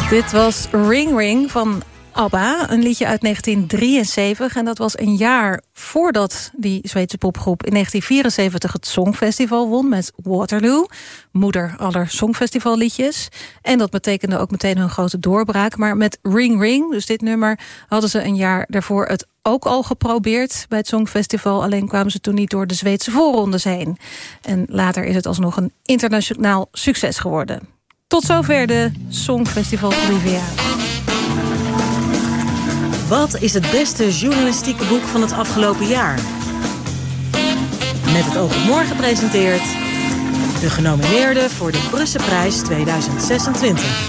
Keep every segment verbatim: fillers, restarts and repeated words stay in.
Dit was Ring Ring van ABBA, een liedje uit negentien drieënzeventig. En dat was een jaar voordat die Zweedse popgroep in negentien vierenzeventig het Songfestival won met Waterloo, moeder aller Songfestivalliedjes. En dat betekende ook meteen hun grote doorbraak. Maar met Ring Ring, dus dit nummer, hadden ze een jaar daarvoor het ook al geprobeerd bij het Songfestival. Alleen kwamen ze toen niet door de Zweedse voorrondes heen. En later is het alsnog een internationaal succes geworden. Tot zover de Songfestival Trivia. Wat is het beste journalistieke boek van het afgelopen jaar? Met het Oog op Morgen presenteert de genomineerden voor de Brusselprijs tweeduizend zesentwintig.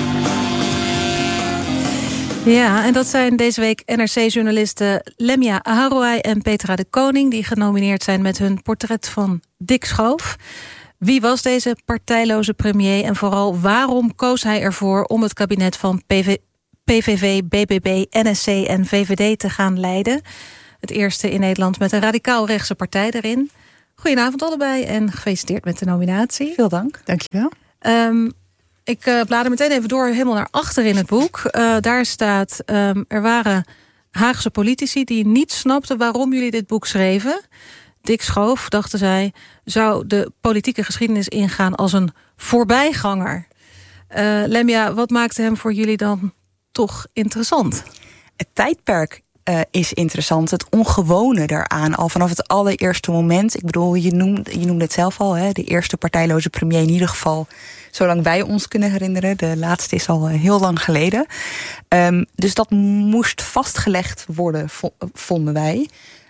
Ja, en dat zijn deze week N R C-journalisten Lemia Aharouai en Petra de Koning, die genomineerd zijn met hun portret van Dick Schoof. Wie was deze partijloze premier en vooral waarom koos hij ervoor om het kabinet van P V, P V V, B B B, N S C en V V D te gaan leiden? Het eerste in Nederland met een radicaal-rechtse partij erin. Goedenavond allebei en gefeliciteerd met de nominatie. Veel dank. Dankjewel. Um, ik uh, blader meteen even door helemaal naar achter in het boek. Uh, daar staat, um, er waren Haagse politici die niet snapten waarom jullie dit boek schreven. Dick Schoof, dachten zij, zou de politieke geschiedenis ingaan als een voorbijganger. Uh, Lemia, wat maakte hem voor jullie dan toch interessant? Het tijdperk uh, is interessant. Het ongewone daaraan, al vanaf het allereerste moment. Ik bedoel, je noemde, je noemde het zelf al, hè, de eerste partijloze premier in ieder geval, zolang wij ons kunnen herinneren. De laatste is al uh, heel lang geleden. Um, dus dat moest vastgelegd worden, vo- vonden wij.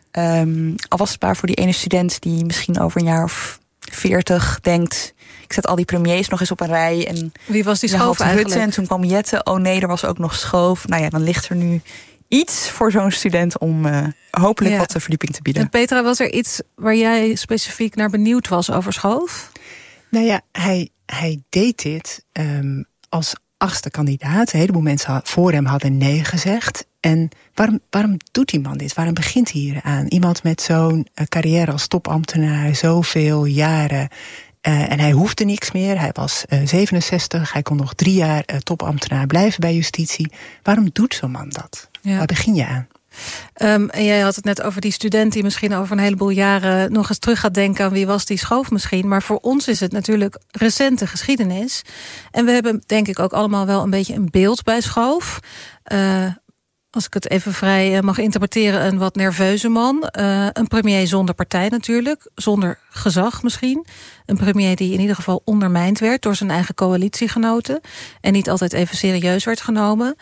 Um, al was het maar voor die ene student die misschien over een jaar of veertig denkt, ik zet al die premiers nog eens op een rij. En wie was die Schoof ja, eigenlijk? Rutte, en toen kwam Jette. Oh nee, er was ook nog Schoof. Nou ja, dan ligt er nu iets voor zo'n student om uh, hopelijk ja. wat verdieping te bieden. En Petra, was er iets waar jij specifiek naar benieuwd was over Schoof? Nou ja, hij, hij deed dit um, als achtste kandidaat. Een heleboel mensen voor hem hadden nee gezegd. En waarom, waarom doet die man dit? Waarom begint hij hier aan? Iemand met zo'n uh, carrière als topambtenaar, zoveel jaren. Uh, en hij hoefde niks meer. Hij was uh, zevenenzestig. Hij kon nog drie jaar uh, topambtenaar blijven bij justitie. Waarom doet zo'n man dat? Ja. Waar begin je aan? Um, en jij had het net over die student die misschien over een heleboel jaren nog eens terug gaat denken aan wie was die Schoof misschien. Maar voor ons is het natuurlijk recente geschiedenis. En we hebben denk ik ook allemaal wel een beetje een beeld bij Schoof. Uh, als ik het even vrij mag interpreteren, een wat nerveuze man. Uh, een premier zonder partij natuurlijk, zonder gezag misschien. Een premier die in ieder geval ondermijnd werd door zijn eigen coalitiegenoten. En niet altijd even serieus werd genomen.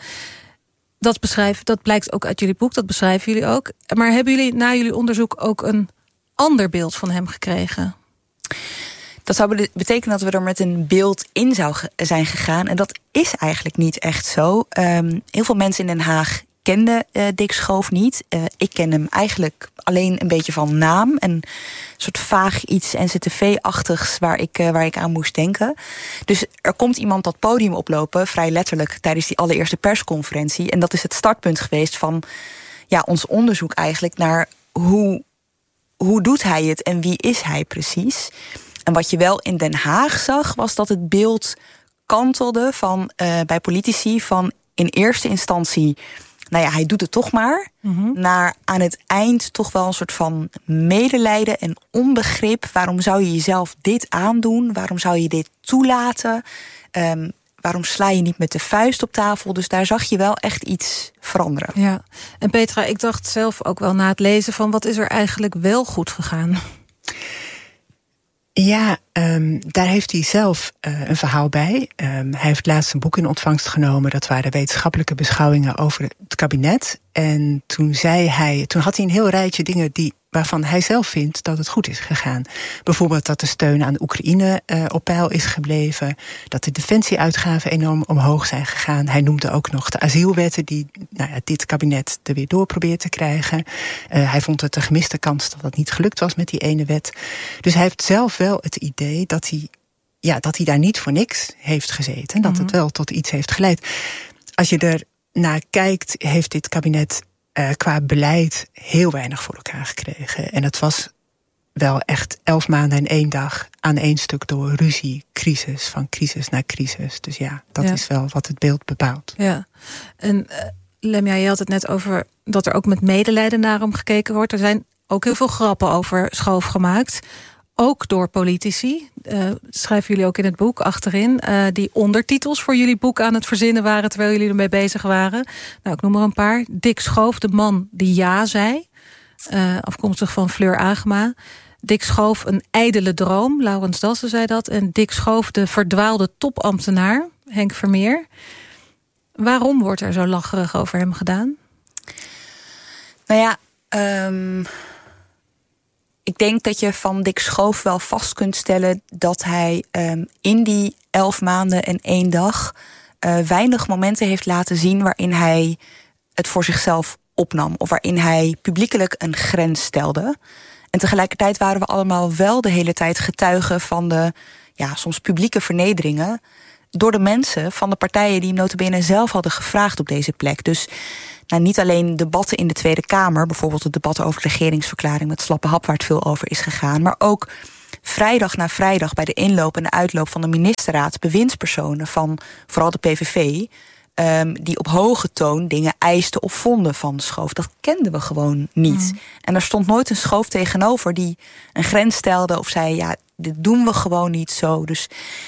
Dat, beschrijf, dat blijkt ook uit jullie boek, dat beschrijven jullie ook. Maar hebben jullie na jullie onderzoek ook een ander beeld van hem gekregen? Dat zou betekenen dat we er met een beeld in zou zijn gegaan. En dat is eigenlijk niet echt zo. Um, heel veel mensen in Den Haag kenden uh, Dick Schoof niet. Uh, ik ken hem eigenlijk alleen een beetje van naam. Een soort vaag iets N C T V-achtigs waar ik, uh, waar ik aan moest denken. Dus er komt iemand dat podium oplopen, vrij letterlijk, tijdens die allereerste persconferentie. En dat is het startpunt geweest van ja, ons onderzoek eigenlijk naar hoe, hoe doet hij het en wie is hij precies. En wat je wel in Den Haag zag, was dat het beeld kantelde van, uh, bij politici van in eerste instantie, nou ja, hij doet het toch maar, mm-hmm. naar aan het eind toch wel een soort van medelijden en onbegrip. Waarom zou je jezelf dit aandoen? Waarom zou je dit toelaten? Um, waarom sla je niet met de vuist op tafel? Dus daar zag je wel echt iets veranderen. Ja, en Petra, ik dacht zelf ook wel na het lezen van wat is er eigenlijk wel goed gegaan? Ja, um, daar heeft hij zelf uh, een verhaal bij. Um, hij heeft laatst een boek in ontvangst genomen. Dat waren wetenschappelijke beschouwingen over het kabinet. En toen zei hij, toen had hij een heel rijtje dingen die, waarvan hij zelf vindt dat het goed is gegaan. Bijvoorbeeld dat de steun aan de Oekraïne uh, op peil is gebleven. Dat de defensieuitgaven enorm omhoog zijn gegaan. Hij noemde ook nog de asielwetten die nou ja, dit kabinet er weer door probeert te krijgen. Uh, hij vond het een gemiste kans dat dat niet gelukt was met die ene wet. Dus hij heeft zelf wel het idee dat hij, ja, dat hij daar niet voor niks heeft gezeten. Mm-hmm. Dat het wel tot iets heeft geleid. Als je er naar kijkt, heeft dit kabinet uh, qua beleid heel weinig voor elkaar gekregen. En het was wel echt elf maanden en één dag aan één stuk door ruzie, crisis, van crisis naar crisis. Dus ja, dat ja. is wel wat het beeld bepaalt. Ja, en uh, Lemja, je had het net over dat er ook met medelijden naar hem gekeken wordt. Er zijn ook heel veel grappen over Schoof gemaakt. Ook door politici. Uh, schrijven jullie ook in het boek achterin. Uh, die ondertitels voor jullie boek aan het verzinnen waren terwijl jullie ermee bezig waren. Nou, ik noem er een paar. Dick Schoof, de man die ja zei. Uh, afkomstig van Fleur Agema. Dick Schoof, een ijdele droom. Laurens Dassen zei dat. En Dick Schoof, de verdwaalde topambtenaar. Henk Vermeer. Waarom wordt er zo lacherig over hem gedaan? Nou ja, um, ik denk dat je van Dick Schoof wel vast kunt stellen dat hij um, in die elf maanden en één dag uh, weinig momenten heeft laten zien waarin hij het voor zichzelf opnam. Of waarin hij publiekelijk een grens stelde. En tegelijkertijd waren we allemaal wel de hele tijd getuigen van de ja, soms publieke vernederingen door de mensen van de partijen die hem nota bene zelf hadden gevraagd op deze plek. Dus nou, niet alleen debatten in de Tweede Kamer, bijvoorbeeld het debat over de regeringsverklaring met slappe hap waar het veel over is gegaan, maar ook vrijdag na vrijdag bij de inloop en de uitloop van de ministerraad bewindspersonen van vooral de P V V, Um, die op hoge toon dingen eisten of vonden van Schoof. Dat kenden we gewoon niet. Mm. En er stond nooit een Schoof tegenover die een grens stelde of zei, ja, dit doen we gewoon niet zo. Dus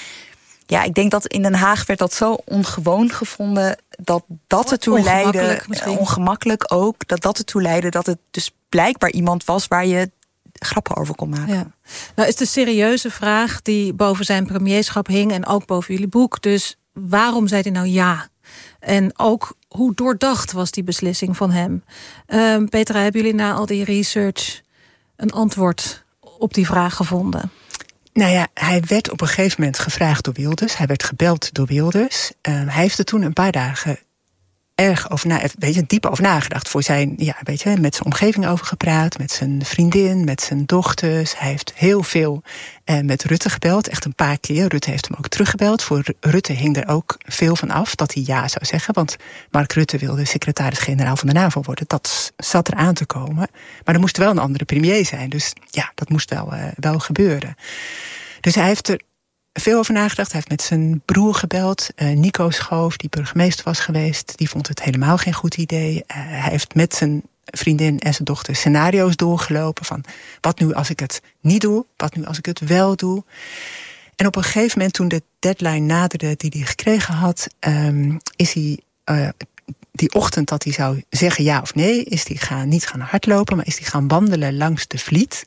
ja, ik denk dat in Den Haag werd dat zo ongewoon gevonden dat dat ertoe leidde, uh, ongemakkelijk ook, dat dat ertoe leidde dat het dus blijkbaar iemand was waar je grappen over kon maken. Ja. Nou is de serieuze vraag die boven zijn premierschap hing en ook boven jullie boek, dus waarom zei hij nou ja? En ook hoe doordacht was die beslissing van hem? Uh, Petra, hebben jullie na al die research een antwoord op die vraag gevonden? Nou ja, hij werd op een gegeven moment gevraagd door Wilders. Hij werd gebeld door Wilders. Uh, hij heeft er toen een paar dagen erg over na, weet je, diep over nagedacht. Voor zijn, ja, weet je, met zijn omgeving over gepraat, met zijn vriendin, met zijn dochters. Hij heeft heel veel eh, met Rutte gebeld, echt een paar keer. Rutte heeft hem ook teruggebeld. Voor Rutte hing er ook veel van af dat hij ja zou zeggen. Want Mark Rutte wilde secretaris-generaal van de NAVO worden. Dat zat er aan te komen. Maar er moest wel een andere premier zijn. Dus ja, dat moest wel, uh, wel gebeuren. Dus hij heeft er veel over nagedacht. Hij heeft met zijn broer gebeld. Uh, Nico Schoof, die burgemeester was geweest. Die vond het helemaal geen goed idee. Uh, hij heeft met zijn vriendin en zijn dochter scenario's doorgelopen. Van wat nu als ik het niet doe? Wat nu als ik het wel doe? En op een gegeven moment, toen de deadline naderde die hij gekregen had, Um, is hij Uh, die ochtend dat hij zou zeggen ja of nee, is hij gaan, niet gaan hardlopen, maar is hij gaan wandelen langs de Vliet.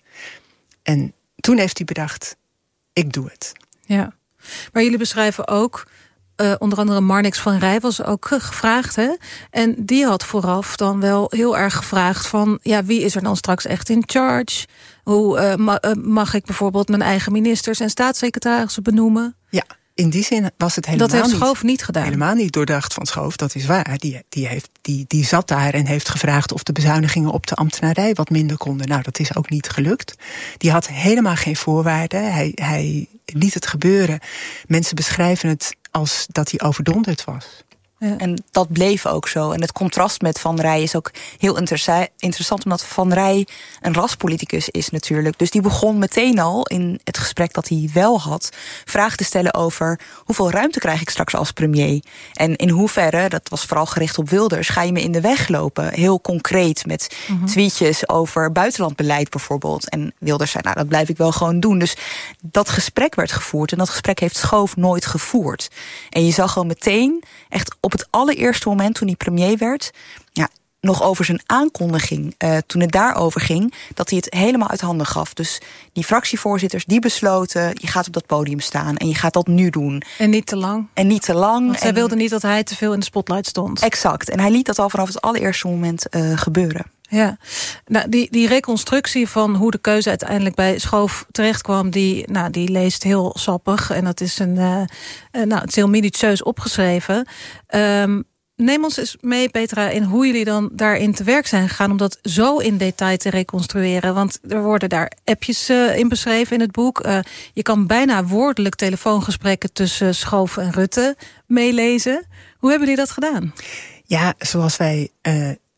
En toen heeft hij bedacht, ik doe het. Ja, maar jullie beschrijven ook, uh, onder andere Marnix van Rij was ook gevraagd, hè? En die had vooraf dan wel heel erg gevraagd van, ja, wie is er dan straks echt in charge? Hoe uh, ma- uh, mag ik bijvoorbeeld mijn eigen ministers en staatssecretarissen benoemen? Ja, in die zin was het helemaal dat heeft niet, Schoof niet gedaan. Helemaal niet doordacht van Schoof, dat is waar. Die, die, heeft, die, die zat daar en heeft gevraagd of de bezuinigingen op de ambtenarij wat minder konden. Nou, dat is ook niet gelukt. Die had helemaal geen voorwaarden. Hij, hij liet het gebeuren. Mensen beschrijven het als dat hij overdonderd was. Ja. En dat bleef ook zo. En het contrast met Van Rij is ook heel interessa- interessant, omdat Van Rij een raspoliticus is natuurlijk. Dus die begon meteen al in het gesprek dat hij wel had vragen te stellen over hoeveel ruimte krijg ik straks als premier? En in hoeverre, dat was vooral gericht op Wilders, ga je me in de weg lopen? Heel concreet met mm-hmm. tweetjes over buitenlandbeleid bijvoorbeeld. En Wilders zei, nou, dat blijf ik wel gewoon doen. Dus dat gesprek werd gevoerd en dat gesprek heeft Schoof nooit gevoerd. En je zag al meteen echt op het allereerste moment toen hij premier werd, ja, nog over zijn aankondiging, uh, toen het daarover ging, dat hij het helemaal uit handen gaf. Dus die fractievoorzitters, die besloten, je gaat op dat podium staan en je gaat dat nu doen. En niet te lang. En niet te lang. Want zij en... wilde niet dat hij te veel in de spotlight stond. Exact. En hij liet dat al vanaf het allereerste moment uh, gebeuren. Ja, nou, die, die reconstructie van hoe de keuze uiteindelijk bij Schoof terechtkwam, die, nou, die leest heel sappig. En dat is een, uh, uh, nou, het is heel minutieus opgeschreven. Um, neem ons eens mee, Petra, in hoe jullie dan daarin te werk zijn gegaan om dat zo in detail te reconstrueren. Want er worden daar appjes uh, in beschreven in het boek. Uh, je kan bijna woordelijk telefoongesprekken tussen Schoof en Rutte meelezen. Hoe hebben jullie dat gedaan? Ja, zoals wij Uh...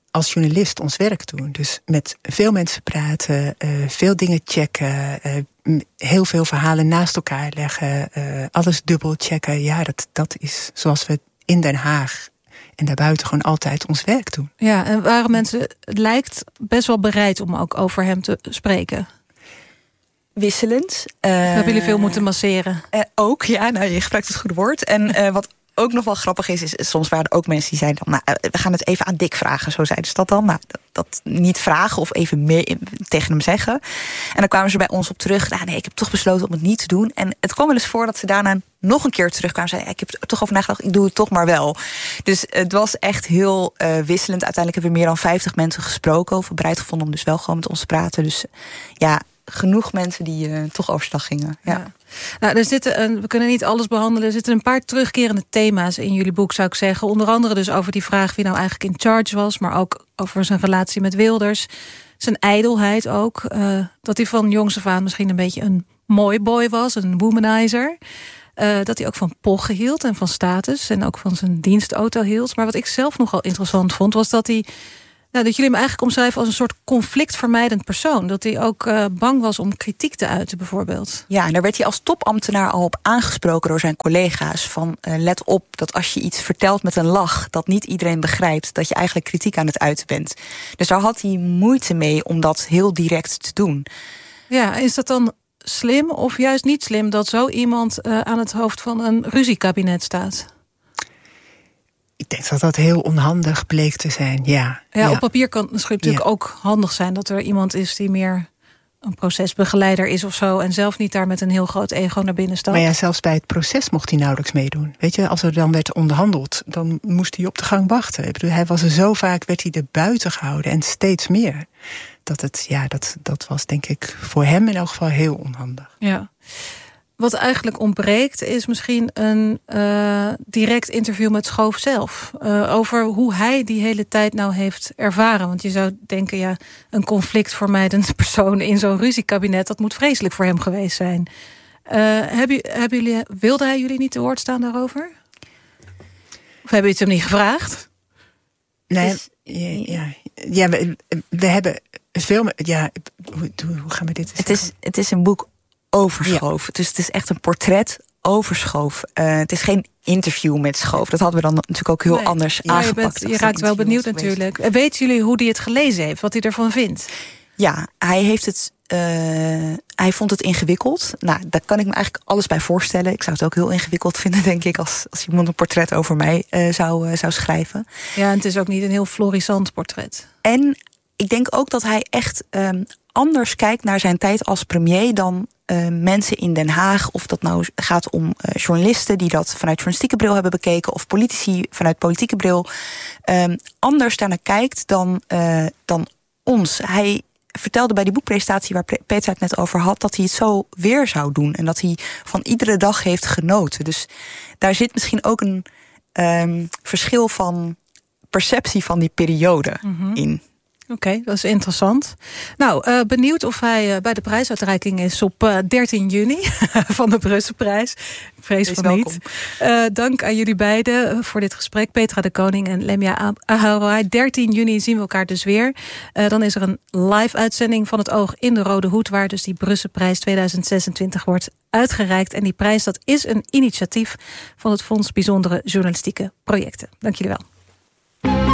als journalist ons werk doen. Dus met veel mensen praten, uh, veel dingen checken, uh, heel veel verhalen naast elkaar leggen, uh, alles dubbel checken. Ja, dat, dat is zoals we in Den Haag en daarbuiten gewoon altijd ons werk doen. Ja, en waren mensen, het lijkt, best wel bereid om ook over hem te spreken? Wisselend. Uh, hebben jullie veel moeten masseren? Uh, ook, ja, nou, je gebruikt het goede woord. En uh, wat ook nog wel grappig is, is soms waren er ook mensen die zeiden dan, nou, we gaan het even aan Dick vragen. Zo zeiden ze dat dan. Nou, dat, dat niet vragen of even meer tegen hem zeggen. En dan kwamen ze bij ons op terug. Nou, nee, ik heb toch besloten om het niet te doen. En het kwam wel eens voor dat ze daarna nog een keer terugkwamen en zeiden, ik heb er toch over nagedacht, ik doe het toch maar wel. Dus het was echt heel uh, wisselend. Uiteindelijk hebben we meer dan vijftig mensen gesproken over, bereid gevonden om dus wel gewoon met ons te praten. Dus ja, genoeg mensen die uh, toch overstag gingen. Ja. Ja. Nou, er zitten een, we kunnen niet alles behandelen. Er zitten een paar terugkerende thema's in jullie boek, zou ik zeggen. Onder andere dus over die vraag wie nou eigenlijk in charge was, maar ook over zijn relatie met Wilders. Zijn ijdelheid ook. Uh, dat hij van jongs af aan misschien een beetje een mooi boy was, een womanizer. Uh, dat hij ook van pochen hield en van status en ook van zijn dienstauto hield. Maar wat ik zelf nogal interessant vond, was dat hij, nou, dat jullie hem eigenlijk omschrijven als een soort conflictvermijdend persoon. Dat hij ook uh, bang was om kritiek te uiten, bijvoorbeeld. Ja, en daar werd hij als topambtenaar al op aangesproken door zijn collega's. Van uh, let op dat als je iets vertelt met een lach, dat niet iedereen begrijpt dat je eigenlijk kritiek aan het uiten bent. Dus daar had hij moeite mee om dat heel direct te doen. Ja, is dat dan slim of juist niet slim dat zo iemand uh, aan het hoofd van een ruziekabinet staat? Ik denk dat dat heel onhandig bleek te zijn, ja. Ja, ja. Op papier kan het natuurlijk ja. ook handig zijn dat er iemand is die meer een procesbegeleider is of zo en zelf niet daar met een heel groot ego naar binnen stapt. Maar ja, zelfs bij het proces mocht hij nauwelijks meedoen. Weet je, als er dan werd onderhandeld, dan moest hij op de gang wachten. Ik bedoel, hij was er zo vaak, werd hij er buiten gehouden en steeds meer. Dat het, ja, dat, dat was denk ik voor hem in elk geval heel onhandig. Ja. Wat eigenlijk ontbreekt is misschien een uh, direct interview met Schoof zelf. Uh, over hoe hij die hele tijd nou heeft ervaren. Want je zou denken, ja, een conflictvermijdend persoon in zo'n ruziekabinet, dat moet vreselijk voor hem geweest zijn. Uh, hebben, hebben jullie, wilde hij jullie niet te woord staan daarover? Of hebben jullie het hem niet gevraagd? Nee, dus, ja, ja, ja we, we hebben veel. Ja, hoe, hoe gaan we dit? Het is, het is een boek overschoof. Ja. Dus het is echt een portret overschoof. Uh, het is geen interview met Schoof. Dat hadden we dan natuurlijk ook heel nee. anders ja, aangepakt. Je, bent, je raakt wel benieuwd natuurlijk. Geweest. Weten jullie hoe hij het gelezen heeft? Wat hij ervan vindt? Ja, hij heeft het. Uh, hij vond het ingewikkeld. Nou, daar kan ik me eigenlijk alles bij voorstellen. Ik zou het ook heel ingewikkeld vinden, denk ik, als, als iemand een portret over mij uh, zou, uh, zou schrijven. Ja, en het is ook niet een heel florissant portret. En ik denk ook dat hij echt um, anders kijkt naar zijn tijd als premier dan Uh, mensen in Den Haag, of dat nou gaat om uh, journalisten die dat vanuit journalistieke bril hebben bekeken, of politici vanuit politieke bril, um, anders daarnaar kijkt dan, uh, dan ons. Hij vertelde bij die boekpresentatie waar Petra het net over had, dat hij het zo weer zou doen en dat hij van iedere dag heeft genoten. Dus daar zit misschien ook een um, verschil van perceptie van die periode mm-hmm. in. Oké, okay, dat is interessant. Nou, uh, benieuwd of hij uh, bij de prijsuitreiking is op uh, dertien juni van de Brusselprijs. Ik vrees van niet. Uh, dank aan jullie beiden voor dit gesprek. Petra de Koning en Lemia Aharouai. dertien juni zien we elkaar dus weer. Uh, dan is er een live uitzending van Het Oog in de Rode Hoed, waar dus die Brusselprijs tweeduizend zesentwintig wordt uitgereikt. En die prijs, dat is een initiatief van het Fonds Bijzondere Journalistieke Projecten. Dank jullie wel.